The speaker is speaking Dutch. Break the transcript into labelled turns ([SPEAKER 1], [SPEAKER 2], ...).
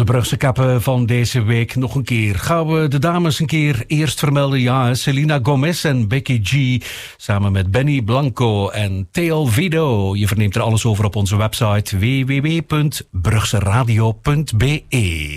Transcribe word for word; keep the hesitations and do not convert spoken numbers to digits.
[SPEAKER 1] onze Brugse kappen van deze week nog een keer. Gaan we de dames een keer eerst vermelden. Ja, Selena Gomez en Becky G. Samen met Benny Blanco en Theo Vido. Je verneemt er alles over op onze website w w w punt brugseradio punt b e.